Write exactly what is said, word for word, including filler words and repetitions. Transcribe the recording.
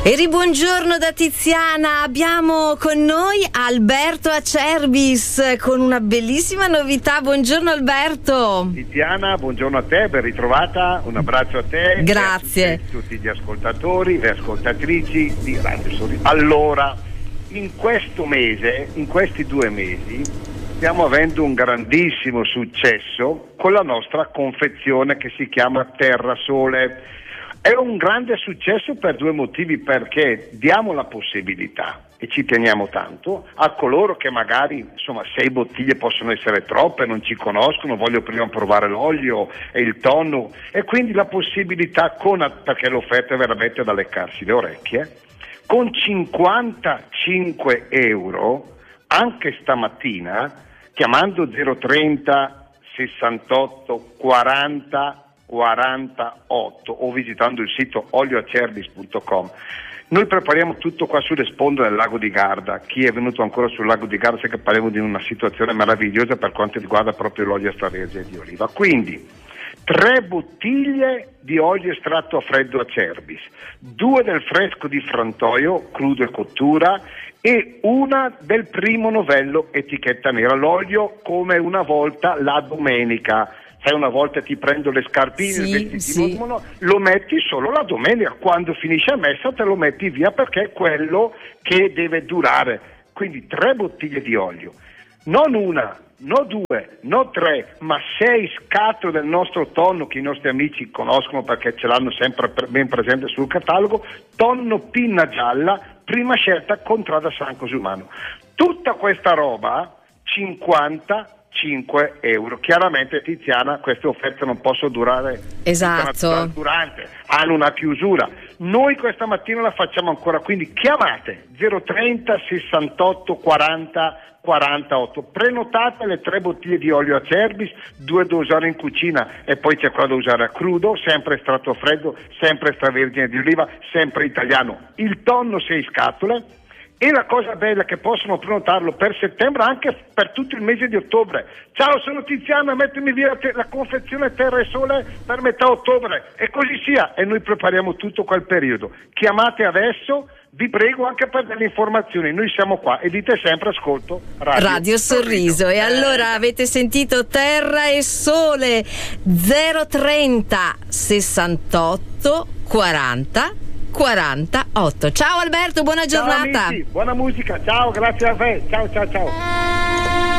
E buongiorno da Tiziana, abbiamo con noi Alberto Acerbis con una bellissima novità. Buongiorno Alberto. Tiziana, buongiorno a te, ben ritrovata, un abbraccio a te. Grazie. E a tutti, tutti gli ascoltatori, le ascoltatrici di Radio Sorriso. Allora, in questo mese, in questi due mesi, stiamo avendo un grandissimo successo con la nostra confezione che si chiama Terra Sole. È un grande successo per due motivi, perché diamo la possibilità, e ci teniamo tanto, a coloro che magari, insomma, sei bottiglie possono essere troppe, non ci conoscono, voglio prima provare l'olio e il tonno, e quindi la possibilità, con, perché l'offerta è veramente da leccarsi le orecchie, con cinquantacinque euro, anche stamattina, chiamando zero trenta sessantotto quaranta quarantotto o visitando il sito olio acerbis punto com. Noi prepariamo tutto qua sulle sponde del lago di Garda. Chi è venuto ancora sul lago di Garda sa che parliamo di una situazione meravigliosa per quanto riguarda proprio l'olio extravergine di oliva. Quindi tre bottiglie di olio estratto a freddo Acerbis, due del fresco di Frantoio, crudo e cottura, e una del primo novello etichetta nera. L'olio come una volta la domenica. Sai, una volta ti prendo le scarpine, sì, il vestitino, sì. lo metti solo la domenica, quando finisce la messa te lo metti via, perché è quello che deve durare. Quindi tre bottiglie di olio, non una, non due, non tre, ma sei scatole del nostro tonno che i nostri amici conoscono perché ce l'hanno sempre ben presente sul catalogo, tonno pinna gialla, prima scelta contrada San Cosumano. Tutta questa roba, cinquantacinque euro. Chiaramente, Tiziana, queste offerte non possono durare, esatto, durante, hanno una chiusura. Noi questa mattina la facciamo ancora, quindi chiamate zero trenta sessantotto quaranta quarantotto, prenotate le tre bottiglie di olio Acerbis, due da usare in cucina e poi c'è quello da usare a crudo, sempre estratto freddo, sempre extravergine di oliva, sempre italiano. Il tonno sei scatole. E la cosa bella è che possono prenotarlo per settembre, anche per tutto il mese di ottobre. Ciao, sono Tiziana, mettimi via la confezione Terra e Sole per metà ottobre, e così sia, e noi prepariamo tutto quel periodo. Chiamate adesso, vi prego, anche per delle informazioni, noi siamo qua e dite sempre ascolto Radio, Radio Sorriso. Sorriso. E allora avete sentito Terra e Sole, zero trenta sessantotto quaranta quarantotto. Ciao Alberto, buona giornata. Ciao amici, buona musica, ciao, grazie a te, ciao ciao ciao.